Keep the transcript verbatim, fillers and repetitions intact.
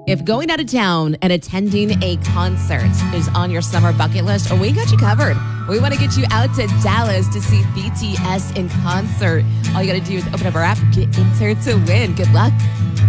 If going out of town and attending a concert is on your summer bucket list, we got you covered. We want to get you out to Dallas to see B T S in concert. All you got to do is open up our app, get entered to win. Good luck.